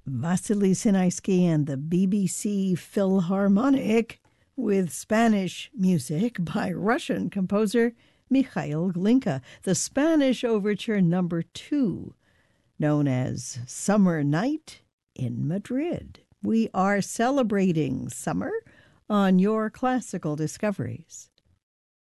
Vasily Sinaisky and the BBC Philharmonic with Spanish music by Russian composer Mikhail Glinka, the Spanish Overture Number 2, known as Summer Night in Madrid. We are celebrating summer on Your Classical Discoveries.